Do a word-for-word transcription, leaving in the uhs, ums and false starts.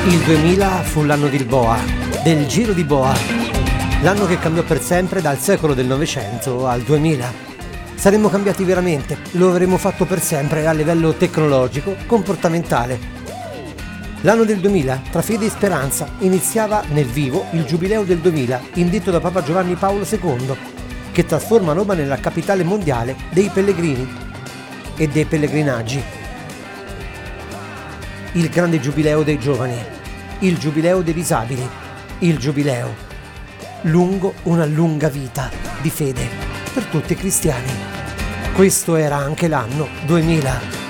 Il duemila fu l'anno del Boa, del Giro di Boa, l'anno che cambiò per sempre dal secolo del Novecento al duemila. Saremmo cambiati veramente, lo avremmo fatto per sempre a livello tecnologico, comportamentale. L'anno del duemila, tra fede e speranza, iniziava nel vivo il Giubileo del duemila, indetto da Papa Giovanni Paolo secondo, che trasforma Roma nella capitale mondiale dei pellegrini e dei pellegrinaggi. Il grande Giubileo dei giovani, il Giubileo dei disabili, il Giubileo lungo una lunga vita di fede per tutti i cristiani. Questo era anche l'anno duemila.